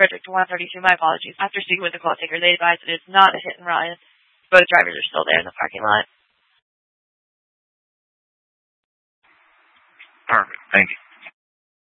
Frederick to 132. My apologies. After speaking with the call taker, they advised that it's not a hit and run. Both drivers are still there in the parking lot. Perfect. Thank you.